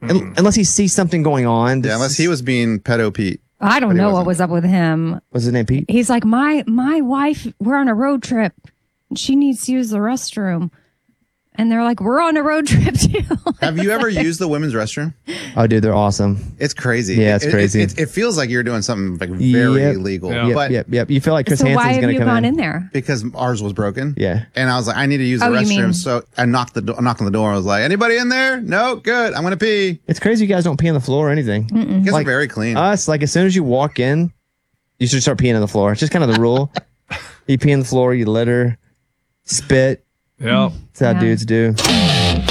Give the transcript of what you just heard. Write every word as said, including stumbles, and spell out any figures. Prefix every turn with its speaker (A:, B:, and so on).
A: Un- unless he sees something going on.
B: Yeah, unless he was being pedo Pete.
C: I don't know what was up with him.
A: Was his name Pete?
C: He's like, my my wife, we're on a road trip. She needs to use the restroom. And they're like, we're on a road trip too.
B: Have you ever used the women's restroom?
A: Oh, dude, they're awesome.
B: It's crazy.
A: Yeah, it's
B: It- it-
A: crazy.
B: It, it feels like you're doing something like very
A: Yep.
B: illegal.
A: Yep,
B: But
A: yep, yep. You feel like Chris
C: So
A: Hansen's
C: why have
A: going
C: you
A: to come
C: gone
A: in.
C: in there?
B: because ours was broken.
A: Yeah.
B: And I was like, I need to use the
C: Oh, you
B: restroom.
C: mean-
B: So I knocked the do- knocked on the door. I was like, anybody in there? No, good. I'm gonna pee.
A: It's crazy you guys don't pee on the floor or anything.
B: You guys
A: Like,
B: are very clean.
A: Us, like as soon as you walk in, you should start peeing on the floor. It's just kind of the rule. You pee on the floor, you litter, spit.
D: Yeah.
A: That's how
C: Yeah.
A: dudes do.